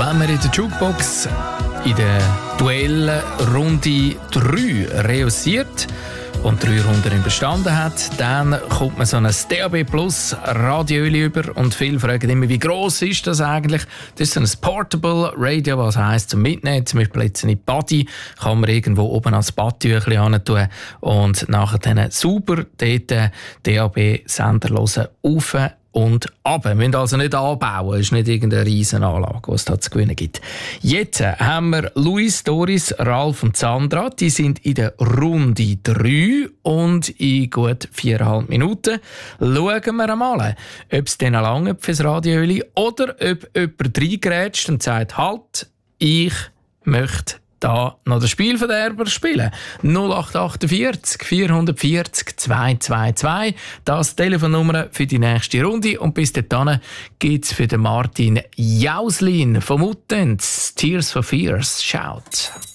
Wenn man in der Jukebox in der Duellrunde 3 reüssiert und 3 Runden überstanden hat, dann kommt man so ein DAB Plus Radioöli über und viele fragen immer, wie gross ist das eigentlich? Das ist so ein Portable Radio, was heisst zum Mitnehmen, zum Beispiel jetzt in die Body, kann man irgendwo oben als Badtüchli hin tun und nachher dann sauber dort DAB-Sender hören, auf und ab. Wir müssen also nicht anbauen, es ist nicht irgendeine Riesenanlage, die es da zu gewinnen gibt. Jetzt haben wir Luis, Doris, Ralf und Sandra. Die sind in der Runde 3 und in gut 4,5 Minuten schauen wir einmal, ob es denen lange fürs Radioöli oder ob jemand reingrätscht und sagt, halt, ich möchte da noch das Spielverderber spielen. 0848 440 222. Das Telefonnummer für die nächste Runde. Und bis dahin gibt es für den Martin Jauslin vom Muttenz Tears for Fears. Shout.